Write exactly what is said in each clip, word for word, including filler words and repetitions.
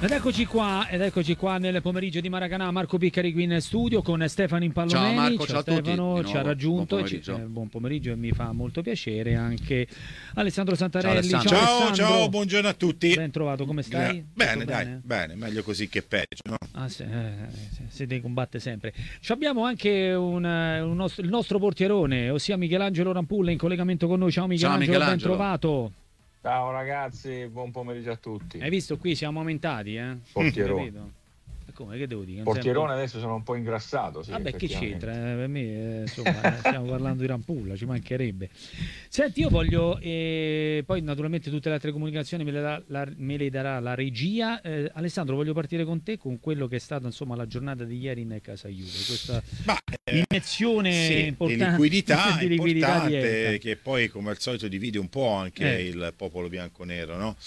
Ed eccoci qua, ed eccoci qua nel pomeriggio di Maracanã. Marco Piccari qui in studio con Stefano Impalloneni. Ciao Marco, ciao, ciao Stefano, a tutti. ci ha raggiunto. Buon pomeriggio. Ci, eh, buon pomeriggio e mi fa molto piacere anche Alessandro Santarelli. Ciao, Alessandro. Ciao, Alessandro. ciao, buongiorno a tutti. Ben trovato, come stai? Bene, Tutto dai, bene? bene, meglio così che peggio, no? Ah, sì, eh, si si combatte sempre. Ci abbiamo anche un, eh, un nostro, il nostro portierone, ossia Michelangelo Rampulla, in collegamento con noi. Ciao Michelangelo, Ciao, Michelangelo. ben trovato. Ciao ragazzi, buon pomeriggio a tutti. Hai visto qui siamo aumentati, eh? Portierone. Capito? Come, che devo dire? Portierone adesso sono un po' ingrassato. Sì, Vabbè, che effettivamente. c'entra? Eh, Per me, eh, insomma, eh, stiamo parlando di Rampulla, ci mancherebbe. Senti, io voglio, eh, poi naturalmente tutte le altre comunicazioni me le, da- la- me le darà la regia. Eh, Alessandro, voglio partire con te con quello che è stata insomma la giornata di ieri in Casa Juve, questa Ma, eh, iniezione sì, importante di liquidità, di liquidità importante, diretta. che poi come al solito divide un po' anche Eh. il popolo bianconero, no?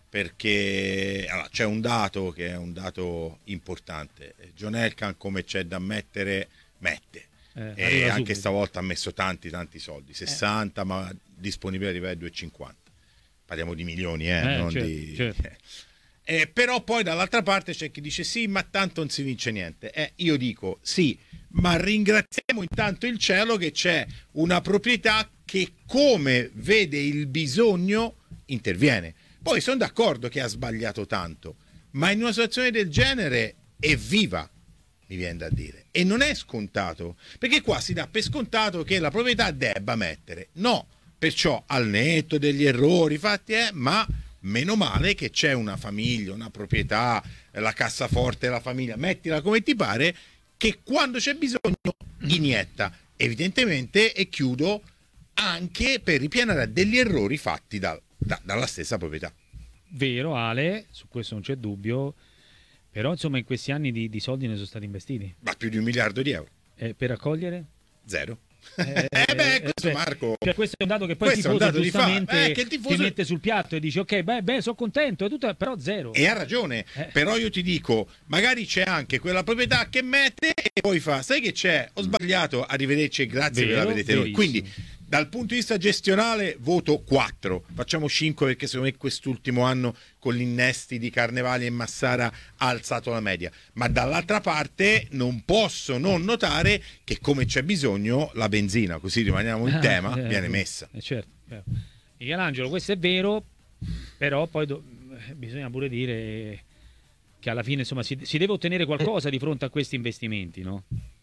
Perché allora, c'è un dato che è un dato importante. John Elkann, come c'è da mettere, mette. Eh, E arriva anche subito. stavolta ha messo tanti tanti soldi, sessanta, ma disponibile arrivare a due virgola cinquanta. Parliamo di milioni, eh, Eh, non certo, di... certo. Eh, però poi dall'altra parte c'è chi dice sì, ma tanto non si vince niente. Eh, io dico sì, ma ringraziamo intanto il cielo che c'è una proprietà che, come vede il bisogno, interviene. Poi sono d'accordo che ha sbagliato tanto, ma in una situazione del genere è viva, mi viene da dire. E non è scontato, perché qua si dà per scontato che la proprietà debba mettere. No, perciò al netto degli errori fatti, eh, ma meno male che c'è una famiglia, una proprietà, la cassaforte della famiglia, mettila come ti pare, che quando c'è bisogno inietta. Evidentemente, e chiudo, anche per ripianare degli errori fatti da, da- dalla stessa proprietà. Vero, Ale, su questo non c'è dubbio, però insomma in questi anni di, di soldi ne sono stati investiti. Ma più di un miliardo di euro. Eh, per accogliere? Zero. Eh, Eh beh, eh, questo beh, Marco. cioè, questo è un dato che poi il Questo è un tifoso dato di fa- giustamente eh, che il tifoso- ti mette sul piatto e dice ok, beh, beh sono contento, e tutto, però zero. E ha ragione, Eh. però io ti dico, magari c'è anche quella proprietà che mette e poi fa, sai che c'è? Ho sbagliato, arrivederci e grazie Vero, per la vedete noi. verissimo. Quindi dal punto di vista gestionale voto quattro, facciamo cinque perché secondo me quest'ultimo anno con gli innesti di Carnevali e Massara ha alzato la media, ma dall'altra parte non posso non notare che come c'è bisogno la benzina, così rimaniamo in tema, Eh, viene eh, messa. eh, certo, certo. Michelangelo, questo è vero, però poi do- eh, bisogna pure dire che alla fine insomma si, si deve ottenere qualcosa di fronte a questi investimenti, no?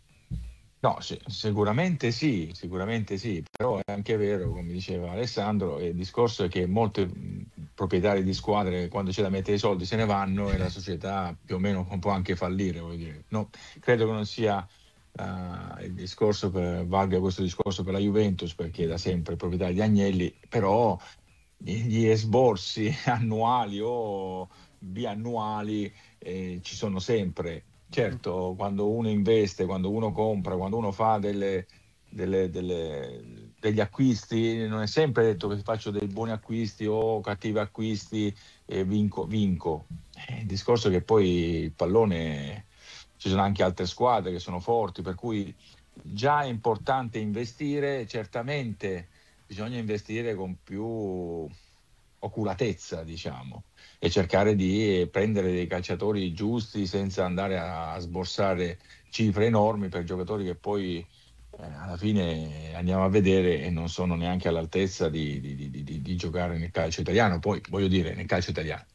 No, sì, sicuramente sì, sicuramente sì, però è anche vero, come diceva Alessandro, il discorso è che molti mh, proprietari di squadre quando c'è da mettere i soldi se ne vanno e la società più o meno può anche fallire, voglio dire. No, credo che non sia eh, il discorso per, valga questo discorso per la Juventus, perché da sempre proprietario di Agnelli, però gli esborsi annuali o biannuali eh, ci sono sempre. Certo, quando uno investe, quando uno compra, quando uno fa delle, delle- delle- degli acquisti, non è sempre detto che faccio dei buoni acquisti o cattivi acquisti e vinco. vinco. Eh, Il discorso è che poi il pallone, ci sono anche altre squadre che sono forti, per cui già è importante investire, certamente bisogna investire con più oculatezza, diciamo, e cercare di prendere dei calciatori giusti senza andare a sborsare cifre enormi per giocatori che poi eh, alla fine andiamo a vedere e non sono neanche all'altezza di, di- di- di- di giocare nel calcio italiano, poi voglio dire nel calcio italiano.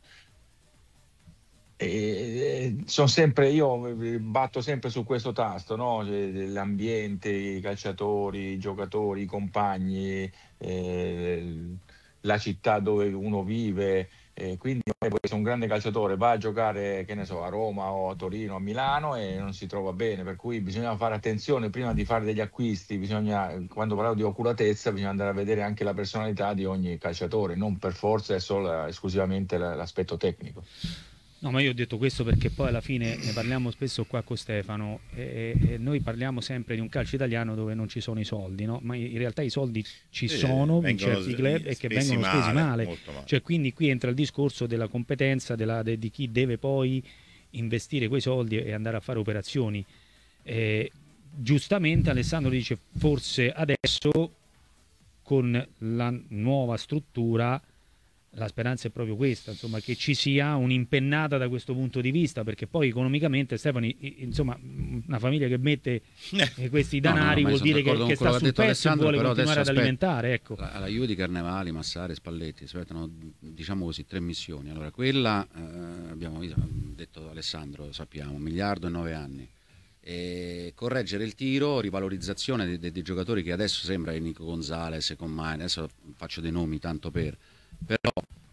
E, sono sempre, io batto sempre su questo tasto, no? Cioè, l'ambiente, i calciatori, i giocatori, i compagni, eh, la città dove uno vive. Eh, quindi poi se un grande calciatore va a giocare, che ne so, a Roma o a Torino, a Milano e non si trova bene, per cui bisogna fare attenzione prima di fare degli acquisti, bisogna, quando parlo di oculatezza, bisogna andare a vedere anche la personalità di ogni calciatore, non per forza è solo esclusivamente l- l'aspetto tecnico. No, ma io ho detto questo perché poi alla fine ne parliamo spesso qua con Stefano e, e noi parliamo sempre di un calcio italiano dove non ci sono i soldi, no? Ma in realtà i soldi ci Sì, sono in vengono certi club e che spesi vengono spesi male, male. molto male. Cioè, quindi qui entra il discorso della competenza della- de- di chi deve poi investire quei soldi e andare a fare operazioni. Eh, giustamente Alessandro dice forse adesso con la nuova struttura la speranza è proprio questa, insomma, che ci sia un'impennata da questo punto di vista, perché poi economicamente, Stefani, insomma, una famiglia che mette eh, questi danari no, no, vuol dire che, che sta sul pezzo e vuole continuare ad aspetta, alimentare. Ecco. La, la Juve di Carnevali, Massare, Spalletti aspettano, diciamo così, tre missioni. Allora, quella eh, abbiamo detto da Alessandro, sappiamo, un miliardo e nove anni. E correggere il tiro, rivalorizzazione dei, dei, dei giocatori che adesso sembra Nico Gonzalez e Commai, adesso faccio dei nomi tanto per, però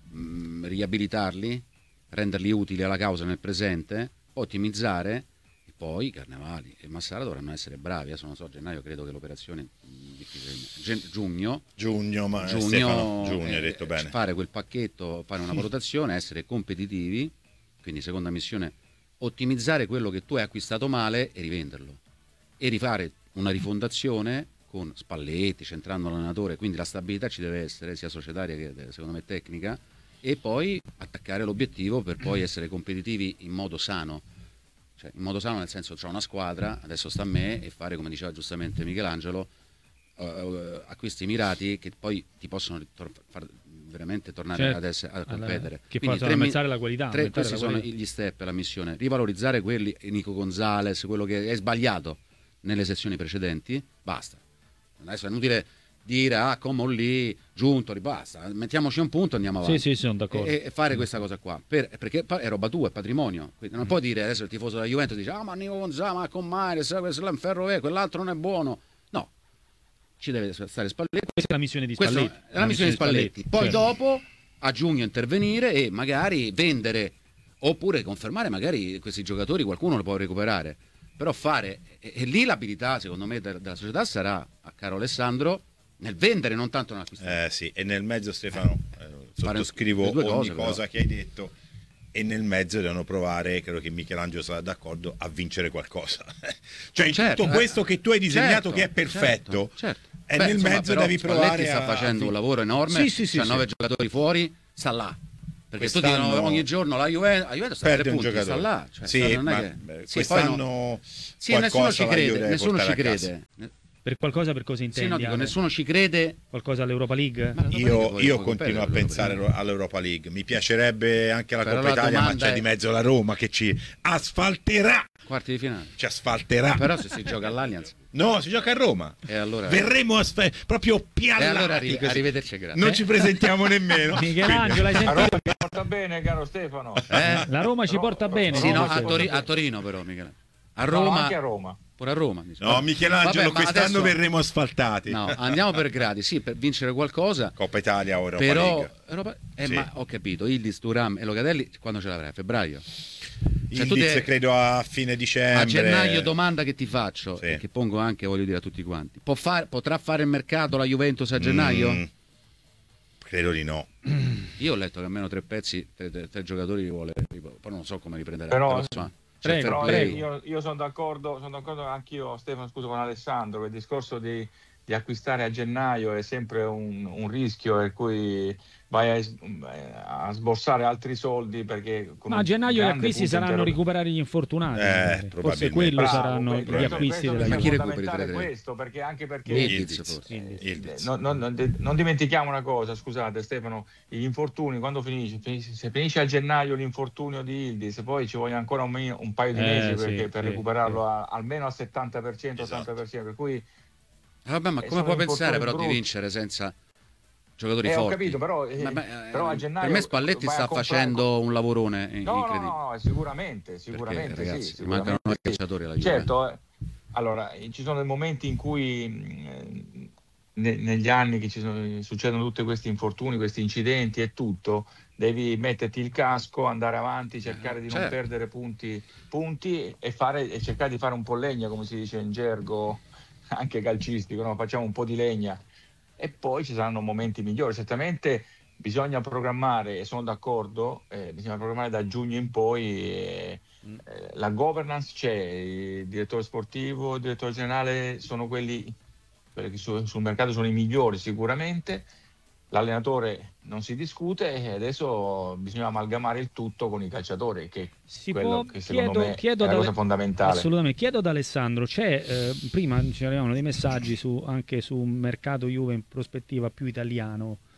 mh, riabilitarli, renderli utili alla causa nel presente, ottimizzare, e poi Carnevali e Massara dovranno essere bravi. Adesso non so, gennaio credo che l'operazione mh, Gen- giugno giugno, ma giugno, Stefano, giugno eh, hai detto bene, fare quel pacchetto, fare una valutazione, essere competitivi, quindi seconda missione, ottimizzare quello che tu hai acquistato male e rivenderlo e rifare una rifondazione con Spalletti, centrando l'allenatore, quindi la stabilità ci deve essere sia societaria che secondo me tecnica, e poi attaccare l'obiettivo per poi essere competitivi in modo sano, cioè in modo sano nel senso c'è una squadra, adesso sta a me, e fare, come diceva giustamente Michelangelo, uh, uh, acquisti mirati che poi ti possono ritor- far veramente tornare certo, ad essere, a competere, che quindi possono aumentare la qualità, tre, questi la sono qualità. gli step, la missione: rivalorizzare quelli, Nico Gonzalez, quello che è sbagliato nelle sezioni precedenti, basta. Adesso è inutile dire ah come lì giunto, basta, mettiamoci un punto e andiamo avanti. Sì, sì, sono d'accordo. E, e fare questa cosa qua per, perché è roba tua, è patrimonio, quindi non mm. puoi dire adesso il tifoso della Juventus dice ah ma Nico Gonzalez, ma con Mares, questo è un ferro vero, quell'altro non è buono. No, ci deve stare Spalletti. Questa è la missione di Spalletti. Questa è la, la missione di Spalletti. Spalletti. Poi certo. dopo a giugno intervenire e magari vendere, oppure confermare magari questi giocatori, qualcuno lo può recuperare, però fare, e, e lì l'abilità secondo me della, della società sarà, a caro Alessandro, nel vendere, non tanto nell'acquistare. Eh sì, e nel mezzo Stefano, eh, sottoscrivo ogni cose, cosa però. che hai detto, e nel mezzo devono provare, credo che Michelangelo sarà d'accordo, a vincere qualcosa. Cioè in certo, tutto questo che tu hai disegnato, certo, che è perfetto, certo, certo. e Beh, nel insomma, mezzo devi provare Spalletti sta a... facendo un lavoro enorme, sì, sì, sì, c'ha sì. nove giocatori fuori, sta là. Perché quest'anno... tutti dicono ogni giorno la Juventus, la Juventus sta a tre punti, sta là. Cioè, sì, non è ma che... sì, quest'anno no... sì, nessuno ci crede, nessuno ci crede. Per qualcosa, per cosa intendi? Sì, no, dico, nessuno ci crede. Qualcosa all'Europa League? Io, League io continuo a pensare all'Europa League. Mi piacerebbe anche la Però Coppa la Italia, ma c'è è... di mezzo la Roma che ci asfalterà. Quarti di finale. Ci asfalterà. Però se si gioca all'Allianz. No, si gioca a Roma. E allora... Verremo asfe... proprio piallati. E allora arri- arrivederci, grazie. Non ci presentiamo nemmeno. Michelangelo, hai sentito? La Roma ci porta bene, caro Stefano. Eh? La Roma ci porta bene. Sì, no, a, Tori- a Torino però, Michelangelo. A Roma. No, anche a Roma. Pure a Roma. No, Michelangelo, Vabbè, quest'anno adesso... verremo asfaltati. No, andiamo per gradi, sì, per vincere qualcosa. Coppa Italia o Europa però, League. Europa... Eh, sì. Ma ho capito, Ildiz, Thuram e Locatelli quando ce l'avrai? A febbraio? Cioè, Ildiz te... credo a fine dicembre. A gennaio, domanda che ti faccio, sì. e che pongo anche, voglio dire, a tutti quanti. Può far... Potrà fare il mercato la Juventus a gennaio? Mm, credo di no. Io ho letto che almeno tre pezzi, tre, tre, tre giocatori li vuole, poi non so come riprenderà. Però... Però Prego, Però io, io sono d'accordo, sono d'accordo anch'io, Stefano, scusa, con Alessandro, che il discorso di, di acquistare a gennaio è sempre un, un rischio, per cui vai a, a sborsare altri soldi, perché ma a gennaio gli acquisti saranno intero... recuperare gli infortunati, eh, forse quello Bravo, saranno quello, gli acquisti penso, della ma chi recuperi questo, perché anche perché Ildiz, Ildiz. Non, non, non dimentichiamo una cosa, scusate Stefano, gli infortuni quando finisce, finisce se finisce a gennaio l'infortunio di Ildiz, poi ci vogliono ancora un, un paio di mesi eh, perché, sì, per sì, recuperarlo sì. A, almeno al settanta per cento, esatto. ottanta per cento, per cui vabbè, ma come puoi pensare però brutti. di vincere senza giocatori eh, forti? Ho capito, però, eh, ma, ma, però a gennaio per me Spalletti sta facendo un lavorone no, incredibile. No, no, sicuramente, sicuramente perché, ragazzi, sì, sicuramente mancano sì. calciatori alla Juve. Certo, eh, allora ci sono dei momenti in cui eh, ne, negli anni che ci sono, succedono tutti questi infortuni, questi incidenti e tutto, devi metterti il casco, andare avanti, cercare di non certo. perdere punti, punti e, fare, e cercare di fare un po' legna, come si dice in gergo anche calcistico, no? Facciamo un po' di legna e poi ci saranno momenti migliori. Certamente bisogna programmare, e sono d'accordo, eh, bisogna programmare da giugno in poi, eh, mm. eh, la governance c'è, il direttore sportivo, il direttore generale sono quelli, quelli che su, sul mercato sono i migliori sicuramente, l'allenatore non si discute e adesso bisogna amalgamare il tutto con i calciatori, che si quello può, che secondo chiedo, me chiedo è una da, cosa fondamentale. Assolutamente. Chiedo ad Alessandro, c'è eh, prima ci arrivavano dei messaggi su, anche su un mercato Juve in prospettiva più italiano, mm.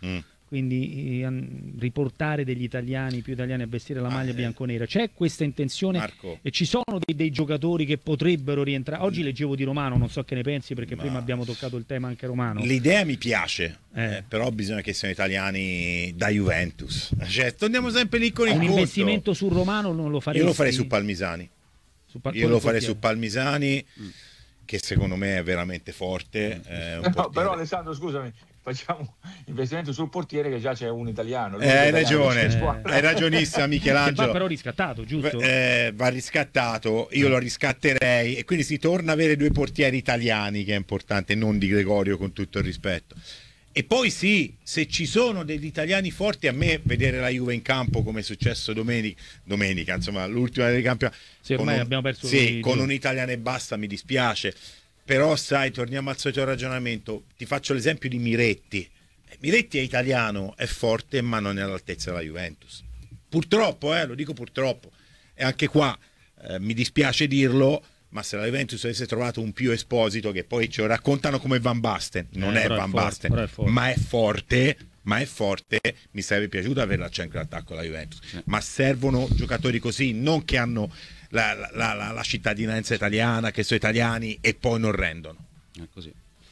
quindi eh, riportare degli italiani, più italiani a vestire la maglia ah, bianconera. C'è questa intenzione Marco. e ci sono dei, dei giocatori che potrebbero rientrare. Oggi leggevo di Romano, non so che ne pensi perché Ma... prima abbiamo toccato il tema anche Romano. L'idea mi piace, Eh. eh, però bisogna che siano italiani da Juventus. Cioè, torniamo sempre lì con il Un conto. investimento su Romano non lo faresti? Io lo farei su Palmisani. Su Pal- Io lo farei portiere. su Palmisani, che secondo me è veramente forte. È un No, portiere. però Alessandro, scusami, facciamo investimento sul portiere che già c'è un italiano. Eh, hai ragione, Eh. hai ragionissima Che Michelangelo. va però riscattato, giusto? Eh, va riscattato, io lo riscatterei e quindi si torna a avere due portieri italiani, che è importante, non di Gregorio, con tutto il rispetto. E poi sì, se ci sono degli italiani forti, a me vedere la Juve in campo come è successo domenica, domenica insomma l'ultima del campionato, Sì, ormai con un, abbiamo perso sì, i con giorni. un italiano e basta, mi dispiace, però sai, torniamo al solito ragionamento, ti faccio l'esempio di Miretti. Miretti è italiano, è forte, ma non è all'altezza della Juventus. Purtroppo, eh, lo dico purtroppo. E anche qua eh, mi dispiace dirlo, ma se la Juventus avesse trovato un più Esposito, che poi ci raccontano come Van Basten, non Eh, è però è Van forte, Basten, però è forte. ma è forte, ma è forte, mi sarebbe piaciuto averla a centro d'attacco la Juventus. Sì. Ma servono giocatori così, non che hanno la, la- la- la cittadinanza italiana, che sono italiani e poi non rendono. È così.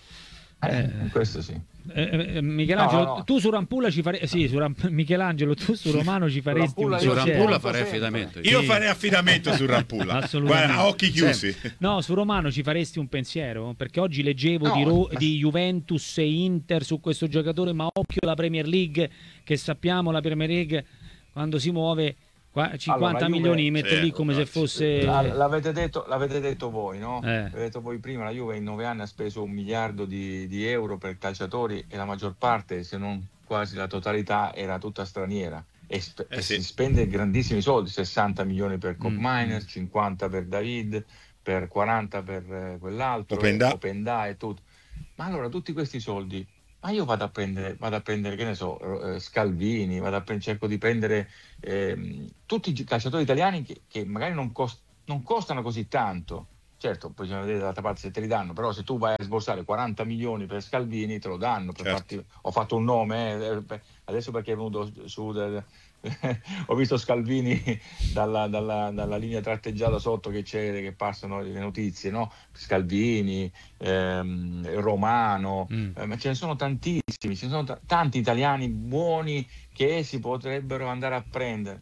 Eh, questo sì. Eh, eh, Michelangelo, No, no, no. tu su Rampulla ci faresti. Sì, su Ram- Michelangelo, tu su Romano ci faresti un Rampulla Su io piacere. Rampulla certo. farei Sempre. affidamento. Io Sì. farei affidamento su Rampulla. Assolutamente. Guarda, a occhi chiusi. No, su Romano ci faresti un pensiero? Perché oggi leggevo No, di, Ro- ma- di Juventus e Inter su questo giocatore, ma occhio la Premier League, che sappiamo la Premier League quando si muove qua- cinquanta Allora, Juve- milioni li mette Sì, lì come se ragazzi, fosse... La- l'avete, detto, l'avete detto voi, no? Eh. L'avete detto voi prima, la Juve in nove anni ha speso un miliardo di, di euro per calciatori e la maggior parte, se non quasi la totalità, era tutta straniera. E, sp- Eh e sì. si spende grandissimi soldi, sessanta milioni per Cop Mm. Miner, cinquanta per David, per quaranta per eh, quell'altro, Openda. e, Openda e tutto. Ma allora tutti questi soldi, ma io vado a prendere, vado a prendere che ne so, eh, Scalvini, vado a pre- cerco di prendere ehm, tutti i gi- calciatori italiani che, che magari non, cos- non costano così tanto. Certo, poi bisogna vedere dall'altra parte se te li danno, però se tu vai a sborsare quaranta milioni per Scalvini te lo danno. Per Certo. farti- ho fatto un nome, eh, eh, per- adesso perché è venuto su, del- ho visto Scalvini dalla, dalla- dalla linea tratteggiata sotto che c'è, che passano le notizie, no? Scalvini, ehm, Romano, Mm. eh, ma ce ne sono tantissimi, ce ne sono ta- tanti italiani buoni che si potrebbero andare a prendere.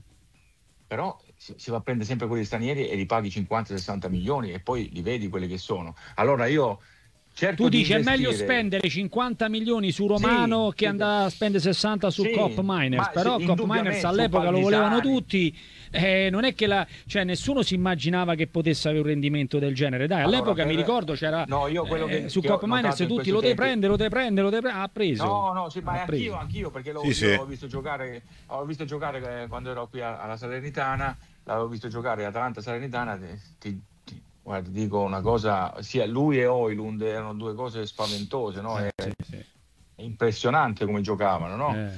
Però si, si va a prendere sempre quelli stranieri e li paghi cinquanta sessanta milioni e poi li vedi quelli che sono. Allora io cerco Tu di dici è meglio investire- spendere cinquanta milioni su Romano Sì, che sì. andare a spendere sessanta su Sì, Cop Miners, ma però sì, Cop indubbiamente Miners su all'epoca lo Palmisani. volevano tutti, eh, non è che la, cioè, nessuno si immaginava che potesse avere un rendimento del genere. Dai, Allora, all'epoca per- mi ricordo c'era No, io quello che- eh, su che ho Cop Miners notato in tutti questo lo devi tempo- prendere, lo devi prendere, lo devi prendere, ha preso. No, no, sì, ma Ha anch'io, preso. anch'io perché l'ho, Sì, io sì. l'ho visto giocare, ho visto giocare eh, quando ero qui a- alla Salernitana, l'avevo visto giocare Atalanta Salernitana, ti, ti- ti- guarda, ti dico una cosa, sia lui e Oilund erano due cose spaventose, no? È, Sì, sì. è impressionante come giocavano, no? Eh.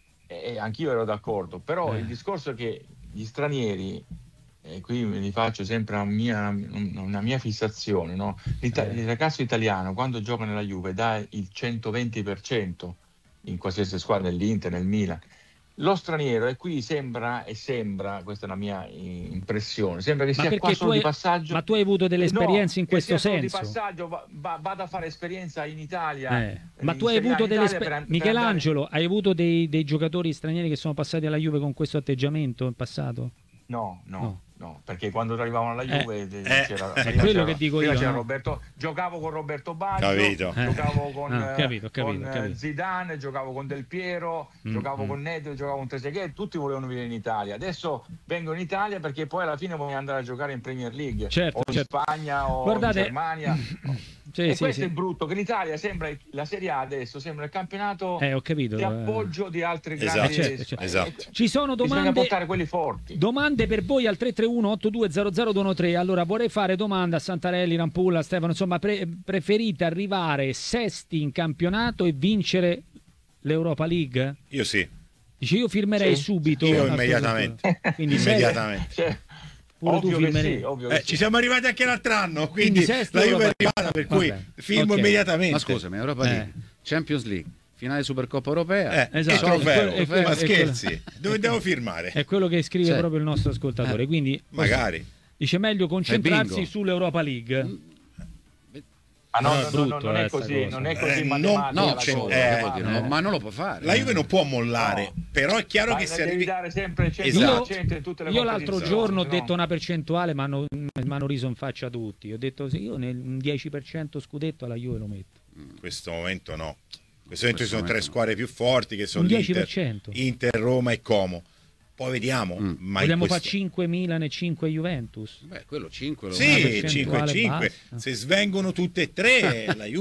E, e anch'io ero d'accordo, però Eh. il discorso è che gli stranieri, e qui me li faccio sempre una mia, una mia fissazione, no? L'ita- Eh. il ragazzo italiano quando gioca nella Juve dà il centoventi per cento in qualsiasi squadra, nell'Inter, nel Milan. Lo straniero, e qui sembra, e sembra, questa è la mia eh, impressione, sembra che Ma sia qua perché tu solo hai, di passaggio. ma tu hai avuto delle No, esperienze in che questo sia solo senso? di passaggio, va, va- vada a fare esperienza in Italia. Eh, Ma in tu hai Serie A avuto in delle Italia esper- per- per Michelangelo, hai avuto dei, dei giocatori stranieri che sono passati alla Juve con questo atteggiamento in passato? No, no, No. no, perché quando arrivavano alla Eh, Juve eh, c'era, è prima quello c'era- che dico prima io, c'era no? Roberto, giocavo con Roberto Baggio, Capito. Eh. giocavo con, Ah, capito, eh, capito, con, eh, capito. Zidane, giocavo con Del Piero, Mm, giocavo mm. con Nedved, giocavo con Trezeguet, tutti volevano venire in Italia. Adesso vengo in Italia perché poi alla fine voglio andare a giocare in Premier League, Certo, o in certo. Spagna o Guardate- in Germania. Sì, e sì, questo sì. è brutto, che l'Italia sembra, la Serie A adesso sembra il campionato Eh, ho capito. di eh. appoggio di altri Esatto, grandi certo, certo. Esatto. Ci sono Bisogna domande, portare quelli forti. domande per voi al tre tre uno otto due zero zero due uno tre. Allora, vorrei fare domanda a Santarelli, Rampulla, Stefano. Insomma, pre- preferite arrivare sesti in campionato e vincere l'Europa League? Io sì, Dice, io firmerei Sì. subito. Io a questo immediatamente. punto. Quindi sesti- immediatamente. Cioè, Pure tu ovvio che firmerei. sì, ovvio che Eh, sì. ci siamo arrivati anche l'altro anno, quindi, Quindi sesti la Juve è Europa- arrivata, per cui Vabbè, firmo ok. immediatamente. Ma scusami, Europa Eh. League, Champions League, finale Supercoppa Europea. Eh, Esatto, il trofeo, è quello- ma è quello- scherzi, dove devo firmare? È quello che scrive Sì. proprio il nostro ascoltatore. Eh. Quindi Magari. dice meglio concentrarsi bingo. sull'Europa League. Ma no, No, è no, no, brutto, non eh, è sta così, cosa. non è così Eh, matematica no, la c'è- cosa, eh, ma- voglio dire, no, ma non lo può fare. La Juve non può mollare, No. però è chiaro Ma che ne se devi arrivi... dare sempre il cento Esatto. per cento in tutte le Io l'altro competizioni, giorno ho no? detto una percentuale, ma hanno, mi hanno riso in faccia tutti. Ho detto sì, io nel un dieci per cento scudetto alla Juve lo metto. In questo momento no. In questo momento ci sono tre momento no. squadre più forti che sono Un l'Inter, dieci per cento. Inter, Roma e Como. Poi vediamo. Mm. Ma in Vogliamo fare questo... cinque Milan e cinque Juventus? Beh, quello cinque lo Sì, Una cinque percentuale cinque. bassa. Se svengono tutte e tre, la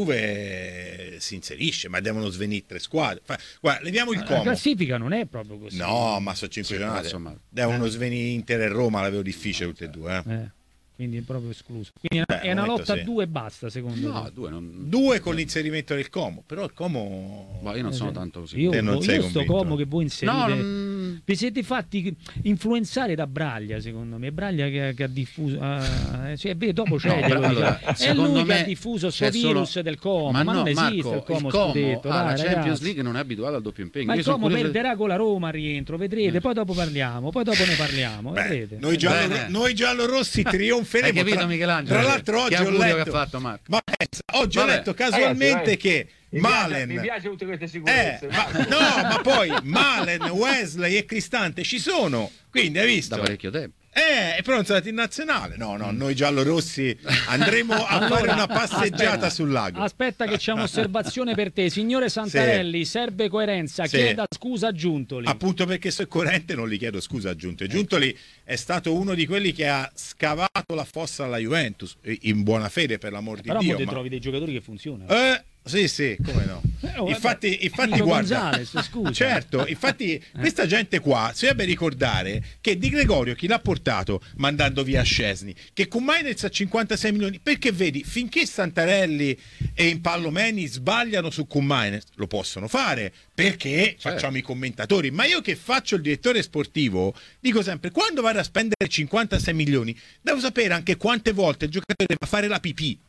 Juve si inserisce, ma devono svenire tre squadre. Fa- Guarda, leviamo il La Como. classifica non è proprio così. No, ma sono cinque Sì, però, giornate. insomma, Devono svenire Inter e Roma, l'avevo difficile tutte e due. eh. Eh, quindi è proprio escluso. Quindi è una- Beh, è una al momento lotta a sì. due e basta, secondo No, me. due non... Due con l'inserimento del Como, però il Como... Boh, io non sono Eh, tanto così. Io, Te non io sei sto convinto. Como che voi inserite. No, non... Vi siete fatti influenzare da Braglia, secondo me. Braglia che, che ha diffuso. ah, cioè, beh, dopo c'è. No, glielo allora, dica. è secondo lui che me ha diffuso sto c'è solo- virus del Como. Ma, Ma, non no, esiste Marco, il Como il Como scudetto. alla Dai, Champions ragazzi. League non è abituato al doppio impegno. Ma il Io sono Como curioso- perderà con la Roma al rientro, vedrete. Eh. Poi dopo parliamo, poi dopo ne parliamo. Beh, vedrete. noi, giallo, Bene. noi giallorossi trionferemo. Hai capito, tra, Michelangelo? tra l'altro Che oggi ho augurio che letto, ha fatto Marco? ma pensa, oggi ho Vabbè. letto casualmente Ragazzi, vai. che Mi piace- Malen, mi piace tutte queste eh, sicurezze. ma, no, ma poi Malen, Wesley e Cristante ci sono, quindi hai visto? Da parecchio tempo. Eh, però non sono andati in nazionale. No, no, noi giallorossi andremo a fare una passeggiata aspetta, sul lago. Aspetta che c'è un'osservazione per te. Signore Santarelli, serve coerenza. Sì. Chieda scusa a Giuntoli. Appunto perché sono coerente non gli chiedo scusa a Giuntoli. Giuntoli è stato uno di quelli che ha scavato la fossa alla Juventus, in buona fede per l'amor di Però mo Dio. te ma- trovi dei giocatori che funzionano. Eh, sì, sì, come no. Eh, oh, Infatti, vabbè, infatti Nico guarda, Gonzalez, scusa. certo, infatti questa gente qua si deve ricordare che Di Gregorio chi l'ha portato mandando via Szczesny, che con Mainz a cinquantasei milioni, perché vedi, finché Santarelli e Impallomeni sbagliano su Mainz lo possono fare, perché facciamo i commentatori, ma io che faccio il direttore sportivo dico sempre, quando vado a spendere cinquantasei milioni devo sapere anche quante volte il giocatore deve fare la pipì,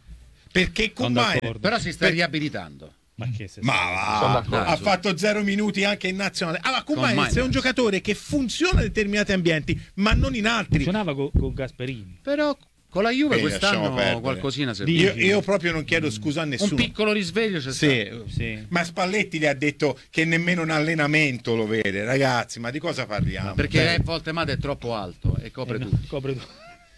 perché con Sono Mainz d'accordo. Però si sta Per- riabilitando. Ma che se ma Sono va, d'accordo. ha fatto zero minuti anche in nazionale. Allora, Kumanis Mainz. è un giocatore che funziona in determinati ambienti, ma non in altri. funzionava con con Gasperini. Però con la Juve Quindi lasciamo quest'anno perdere. qualcosina si Di- Io, io proprio non chiedo scusa a Un nessuno. piccolo risveglio c'è Sì. stato. Sì. Ma Spalletti gli ha detto che nemmeno un allenamento lo vede, ragazzi. Ma di cosa parliamo? Perché a volte Mate è troppo alto e copre Eh, no, tutti. copre tutto.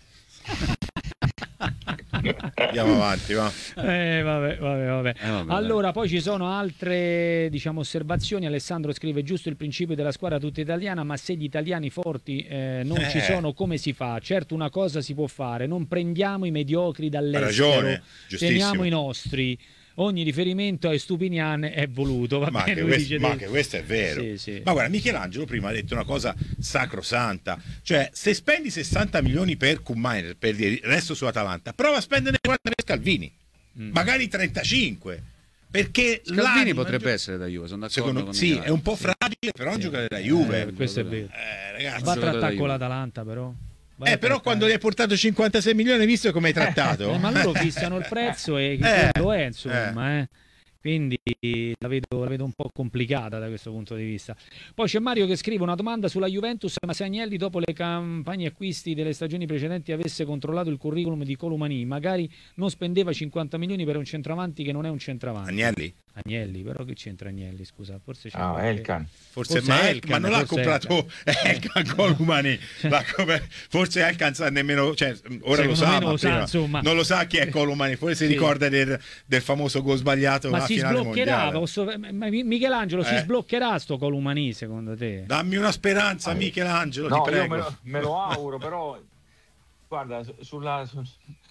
Andiamo avanti, va. Eh, vabbè, vabbè, vabbè. Eh, vabbè, Allora, poi ci sono altre, diciamo, osservazioni. Alessandro scrive: giusto il principio della squadra tutta italiana, ma se gli italiani forti eh, non Eh. ci sono, come si fa? Certo, una cosa si può fare: non prendiamo i mediocri dall'estero, ragione, giustissimo. teniamo i nostri. Ogni riferimento a Stupinian è voluto. Va Ma, bene, che lui questo, dice ma del- che questo è vero. Sì, sì. Ma guarda, Michelangelo prima ha detto una cosa sacrosanta, cioè se spendi sessanta milioni per Kumain, per dire, resto su Atalanta, prova a spendere quaranta per Scalvini, Mm. magari trentacinque, perché Scalvini l'anima- potrebbe essere da Juve, sono d'accordo secondo con sì, Michele. è un po' fragile, però è un giocatore da Juve. Eh, questo è vero. Eh, ragazzi, Va a giocatore trattare da con Juve. l'Atalanta, però. Va eh, a però trattare. quando gli hai portato cinquantasei milioni hai visto come hai trattato? Eh, ma loro fissano il prezzo e che Eh, quello è, insomma, eh. Quindi la vedo, la vedo un po' complicata da questo punto di vista. Poi c'è Mario che scrive una domanda sulla Juventus: ma se Agnelli dopo le campagne acquisti delle stagioni precedenti avesse controllato il curriculum di Colomani, magari non spendeva cinquanta milioni per un centravanti che non è un centravanti. Agnelli? Agnelli, però che c'entra Agnelli, scusa, forse c'è Ah, qualche- Elkan. Forse, Forse ma, Elkan, ma non l'ha forse comprato Elkan Colomani. L'ha come- forse Elkan sa nemmeno, cioè, ora lo Secondo sa, me non ma lo sa, prima insomma. non lo sa chi è Colomani, forse si Sì. ricorda del, del famoso gol sbagliato Ma alla si finale sbloccherà, mondiale. posso- ma Michelangelo, si Eh. sbloccherà sto Colomani secondo te? Dammi una speranza, Michelangelo, No, ti io prego. me lo, me lo auguro, però guarda, su- sulla, su-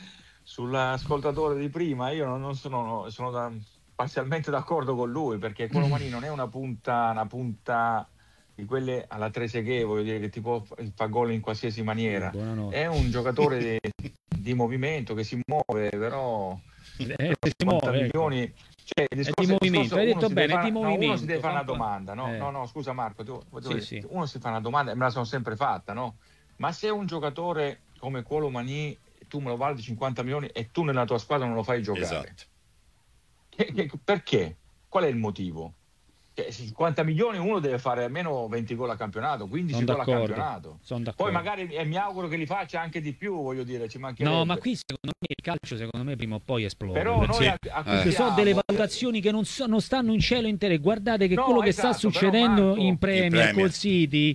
sull'ascoltatore di prima io non, non sono, sono da- parzialmente d'accordo con lui, perché Colomani non è una punta, una punta di quelle alla Trezeguet, voglio dire, che ti può fa gol in qualsiasi maniera. Buonanotte. È un giocatore di, di movimento che si muove, però Eh, si cinquanta muove, ecco. milioni, cioè, il È discorso- di il movimento, discorso, hai uno detto si bene, deve è di fare- no, uno movimento, si deve fare una fa un po'. domanda, no? Eh. No, no, scusa Marco, tu, voglio Sì, dire, sì. uno si fa una domanda e me la sono sempre fatta, no? Ma se un giocatore come Colomani tu me lo valdi cinquanta milioni e tu nella tua squadra non lo fai giocare, Esatto. che- che- perché? qual è il motivo? Cioè, cinquanta milioni uno deve fare almeno venti gol a campionato, quindici Sono gol a d'accordo, campionato. sono d'accordo. Poi magari e mi auguro che li faccia anche di più, voglio dire, ci mancherebbe. No, ma qui secondo me il calcio secondo me prima o poi esplode. Però perché noi Sì. ac- acquistiamo- sono delle valutazioni che non, so- non stanno in cielo intere. Guardate che No, quello che esatto, sta però, succedendo Marco, in Premier, Premier. col City,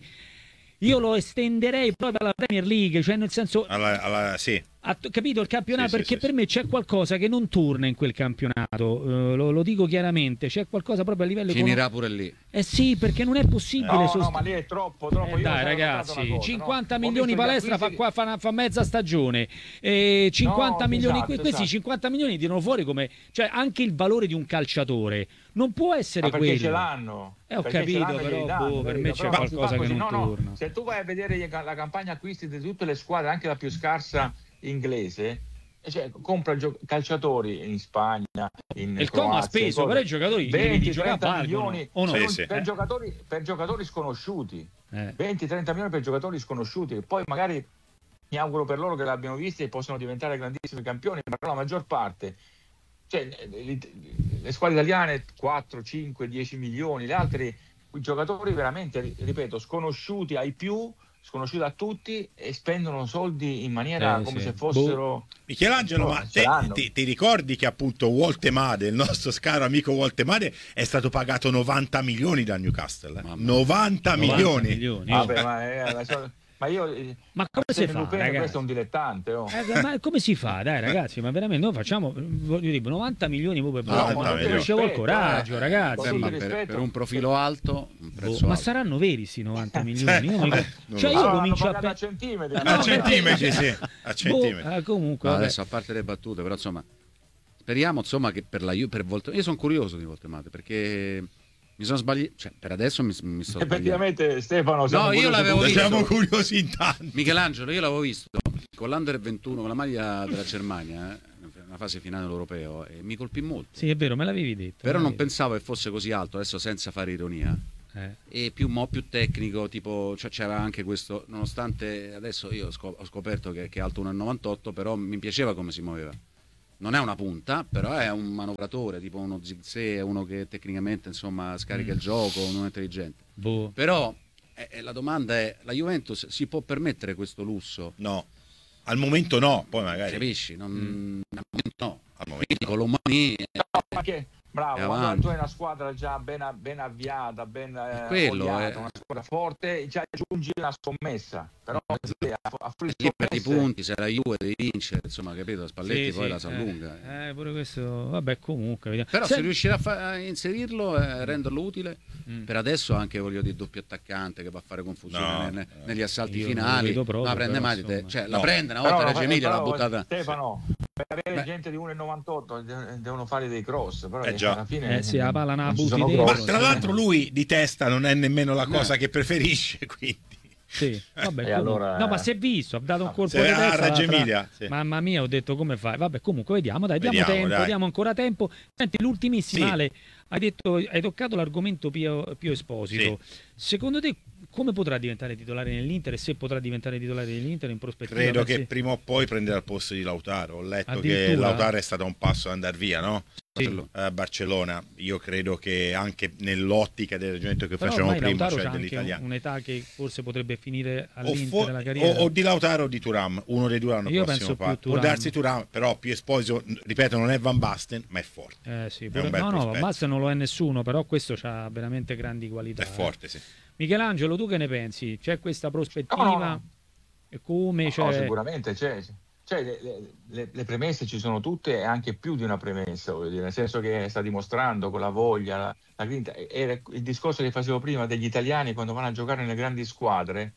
io lo estenderei proprio alla Premier League, cioè nel senso, Alla, alla- sì. ha capito il campionato, Sì, sì, perché sì, per sì. me c'è qualcosa che non torna in quel campionato, eh, lo, lo dico chiaramente, c'è qualcosa proprio a livello Finirà pure lì. Eh sì, perché non è possibile. No, sost- no, ma lì è troppo, troppo. Eh Io dai ho notato ragazzi, una cosa, cinquanta no? Ho milioni visto gli palestra fa, acquisti- qua, fa, fa mezza stagione, eh, cinquanta No, milioni, esatto, questi esatto. cinquanta milioni tirano fuori come, cioè anche il valore di un calciatore non può essere Ma perché quello. ce l'hanno? Eh, ho Perché ce capito, l'hanno e però, glieli danno, boh, per capito? me c'è Però non si qualcosa fa che così. non No, no, torna. se tu vai a vedere la campagna acquisti di tutte le squadre, anche la più scarsa inglese, cioè, compra gio- calciatori in Spagna, in E il Como ha Croazia, speso, cose. però i giocatori li devi venti giocare trenta valgono, milioni o no? Sì, per, sì. per Eh. giocatori, per giocatori sconosciuti. Eh. venti trenta milioni per giocatori sconosciuti, e poi magari mi auguro per loro che l'abbiano visti e possano diventare grandissimi campioni, ma la maggior parte, cioè, le, le squadre italiane quattro, cinque, dieci milioni, le altre i giocatori veramente, ripeto, sconosciuti ai più, sconosciuti a tutti, e spendono soldi in maniera Eh, come sì. se fossero... Michelangelo, No, ma ce te, l'hanno. ti, ti ricordi che appunto Woltemade, il nostro caro amico Woltemade, è stato pagato novanta milioni da Newcastle? eh? Mamma. novanta novanta milioni. milioni. Vabbè, ma, è la so- ma io... Ma come si Arsene fa, Lupin, ragazzi? questo è un dilettante, oh. Eh, ma come si fa? Dai ragazzi, ma veramente noi facciamo, voglio dire, novanta milioni proprio per No, ma novanta ci milioni. vuole il coraggio, Eh, ragazzi. Beh, Con ma tutto il per, rispetto. per un profilo alto, un Boh, prezzo ma alto. saranno veri sti novanta milioni? Io mi- Non cioè lo io so. Ah, comincio a l'hanno pagato a pensare. centimetri. A centimetri, sì, a centimetri. Boh, eh, comunque, No, vabbè. adesso a parte le battute, però insomma, speriamo insomma che per la Ju- per Volte- io sono curioso di Voltemate perché mi sono sbagliato, cioè per adesso mi, mi sto sbagliando. Effettivamente, Stefano, siamo No, io curiosi l'avevo tutti. visto. Siamo curiosi in tanti. Michelangelo, io l'avevo visto con l'Under ventuno, con la maglia della Germania, eh, una fase finale dell'Europeo, e mi colpì molto. Sì, è vero, me l'avevi detto. Però me non l'avevi pensavo che fosse così alto, adesso senza fare ironia. detto. Eh. E più, mo, più tecnico, tipo, cioè, c'era anche questo, nonostante adesso io scop- ho scoperto che, che è alto uno virgola novantotto, però mi piaceva come si muoveva. Non è una punta, però è un manovratore, tipo uno Zirkzee, uno che tecnicamente insomma scarica Mm. il gioco, uno intelligente. Boh. Però eh, eh, la domanda è, la Juventus si può permettere questo lusso? No, al momento no, poi magari. Capisci? Non, Mm. al momento no. Al momento Quindi con l'Omani Ma che- bravo, È quando avanti. tu hai una squadra già ben, ben avviata, ben eh, quello, odiata, eh. una squadra forte, ci aggiungi una scommessa. Però sì, a, a fuori lì per i scommesse- punti, se la Juve devi vincere, insomma, capito? Spalletti Sì, poi sì, la si allunga. Eh, eh, pure questo, vabbè, comunque. Vediamo. Però Senti- se riuscirà a, fa- a inserirlo e renderlo utile, Mm. per adesso anche voglio dire doppio attaccante che va a fare confusione No, ne- ne- no. negli assalti Io non lo finali, vedo proprio, la prende però, mai di te, insomma. cioè la No. prende una Però, volta Reggio però, Emilia l'ha però, buttata. Stefano, per avere Beh. gente di uno virgola novantotto de- devono fare dei cross, però Eh già. alla fine Eh sì, la palla non la non ci butti sono dentro. Ma cross. tra l'altro lui di testa non è nemmeno la No. cosa che preferisce, quindi. Sì, vabbè, E comunque- allora- no, ma si è visto, ha dato un colpo Se di a testa. Reggio l'altra- Emilia, sì. Mamma mia, ho detto come fai? Vabbè, comunque vediamo, dai, diamo Vediamo, tempo, dai. diamo ancora tempo. Senti, l'ultimissima, Sì. Ale, hai detto, hai toccato l'argomento Pio, Pio Esposito. Secondo te come potrà diventare titolare nell'Inter e se potrà diventare titolare nell'Inter in prospettiva? Credo Pensi- che prima o poi prenderà il posto di Lautaro. Ho letto che Addirittura? Lautaro è stato a un passo ad andare via, no? Sì. A Barcellona. Io credo che anche nell'ottica del ragionamento che Però facevamo ormai prima, Lautaro cioè c'ha anche dell'italiano. un'età che forse potrebbe finire O, all'Inter fo- la o, carriera. o di Lautaro o di Turam, uno dei due l'anno Io prossimo penso più fa. Può Thuram. darsi Turam, però più Esposito, ripeto, non è Van Basten, ma è forte. Eh sì, È pure- un bel no, no, prospetto. Basta non lo è nessuno, però questo ha veramente grandi qualità. È forte, sì. eh. Michelangelo, tu che ne pensi? C'è questa prospettiva? No, no, no. E come? No, Cioè... sicuramente c'è. Cioè, le, le- le premesse ci sono tutte e anche più di una premessa, voglio dire, nel senso che sta dimostrando con la voglia, la, la grinta. Era il discorso che facevo prima degli italiani quando vanno a giocare nelle grandi squadre,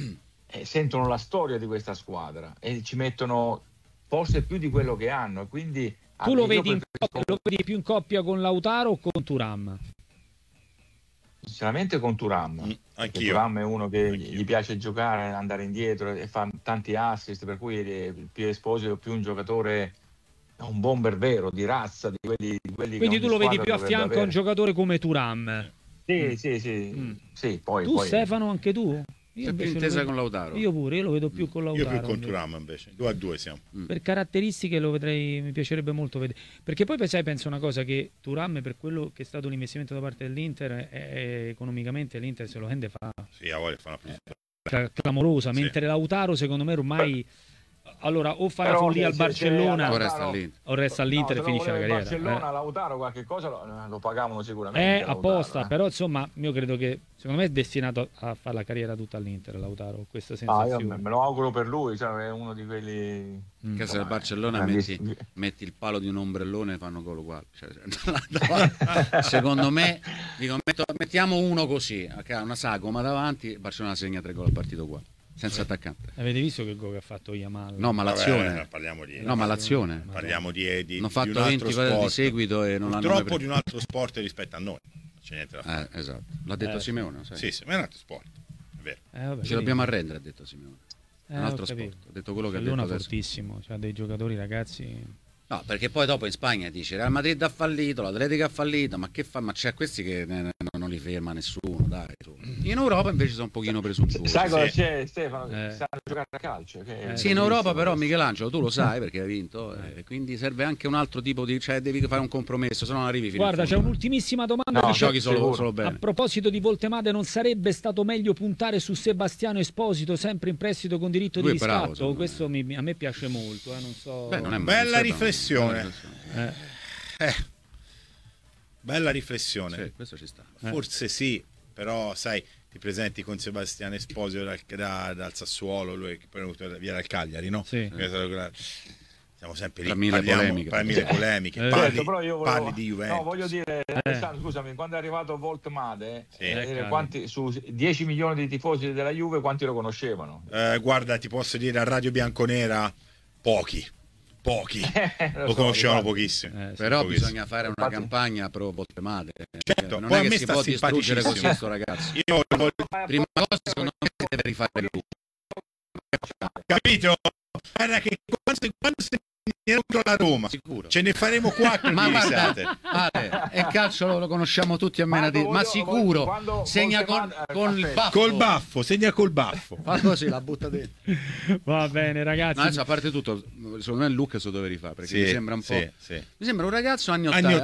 eh, sentono la storia di questa squadra e ci mettono forse più di quello che hanno. E quindi Tu ah, lo io vedi, in preferisco- coppia, lo vedi più in coppia con Lautaro o con Turam? Sinceramente con Thuram. Mm, Perché anch'io. Thuram è uno che Anch'io. gli piace giocare, andare indietro e fa tanti assist, per cui è più Esposito, più un giocatore, un bomber vero, di razza, di quelli, di quelli che Quindi tu ogni lo vedi squadra più a dovrebbe fianco a un avere. giocatore come Turam. Sì, sì, sì. Mm. Sì, poi, Tu poi- Stefano, anche tu? Io Sei più invece lo intesa vedo- con Lautaro. Io pure, io lo vedo più con Io Lautaro. più con invece. Thuram invece, due a due siamo. Per caratteristiche lo vedrei, mi piacerebbe molto vedere. Perché poi sai, penso una cosa, che Thuram, per quello che è stato l'investimento da parte dell'Inter, è, è- economicamente l'Inter se lo rende fa Sì, a voglia fa una posizione. cla- clamorosa, Sì. mentre Lautaro secondo me ormai allora o fa la Però follia al se- se- Barcellona O se- resta all'Inter. o resta all'Inter No, e se lo finisce la voleva il carriera. Barcellona, Eh. Lautaro qualche cosa lo, lo pagavano È sicuramente. Lautaro, apposta, eh. però insomma io credo che secondo me è destinato a, a fare la carriera tutta all'Inter Lautaro, ho questa Ah, sensazione. io me, me lo auguro per lui, cioè, è uno di quelli. Mm. Che se il Insomma, Barcellona grandissimi. metti, metti il palo di un ombrellone fanno gol uguali. Cioè, secondo me, dico, metto- mettiamo uno così, ok, una sagoma davanti, il Barcellona segna tre gol al partito uguale, senza attaccante. Avete visto che gol che ha fatto Yamal? No, ma Vabbè, l'azione. parliamo di, No, ma l'azione. parliamo di, di, Hanno di fatto un altro venti partite sport. di seguito e non l'hanno mai Purtroppo preso. di un altro sport rispetto a noi. Non c'è niente da fare. Eh, esatto. L'ha detto Eh, Simeone, lo sai. Sì, sì, ma è un altro sport. È vero. Eh, vabbè, Ci sì. dobbiamo arrendere, ha detto Simeone. È Eh, un ho altro capito. sport. Ha detto quello che ha Barcellona detto adesso. fortissimo, cioè dei giocatori ragazzi. No, perché poi dopo in Spagna dice Real Madrid ha fallito, l'Atletica ha fallito, ma che fa? Ma c'è questi che ne- ne- non li ferma nessuno, dai. su. In Europa invece sono un pochino presuntuosi. Sai cosa Sì. c'è, Stefano? Eh. Stanno giocando a calcio. Che è Eh, Sì, in Europa però bellissimo. Michelangelo tu lo sai perché hai vinto, eh, quindi serve anche un altro tipo di, cioè devi fare un compromesso, se no non arrivi fino Guarda, in c'è fondo. un'ultimissima domanda. No, che c'è- Giochi solo, sicuro. solo A bene. proposito di Voltemade, non sarebbe stato meglio puntare su Sebastiano Esposito, sempre in prestito con diritto Lui di è bravo, riscatto? secondo me. Questo mi- a me piace molto, eh, non so. Beh, non è male, Bella non serve- riflessione. bella riflessione. Eh, Eh, bella riflessione. Sì, questo ci sta. Forse sì, però sai, ti presenti con Sebastiano Esposito dal, da- dal Sassuolo, lui che poi è venuto via dal Cagliari, no? Sì. Siamo sempre lì, Tra mille parliamo- polemiche. tra mille polemiche. Eh. Parli, Certo, però io volevo- parli di Juventus. No, voglio dire, Alessandro, scusami, quando è arrivato Voltemade, Sì. eh, Eh, quanti, su dieci milioni di tifosi della Juve, quanti lo conoscevano? Eh, guarda, ti posso dire a Radio Bianconera pochi, pochi, Lo lo so, conoscevano infatti. pochissimo. eh, sì. Però pochissimo. bisogna fare una Infatti- campagna pro Voltemade. Certo, non poi è a che me si sta può distruggere così simpaticissimo. sto ragazzo. Io voglio- Prima cosa secondo me si deve rifare lui. capito? Guarda che quando, quando se ne contro la Roma, Sicuro. ce ne faremo quattro Ma di guarda, risate. Ale, e il calcio lo, lo conosciamo tutti a meno Quando di... Ma voglio- sicuro, quando segna con, Voltemade- con il aspetta. baffo. Col baffo, segna col baffo. Fa così, la butta dentro. Va bene, ragazzi. No, adesso, a parte tutto, secondo me Luca se lo deve rifare perché Sì, mi sembra un po'. sì, sì. Mi sembra un ragazzo anni Anni ottanta.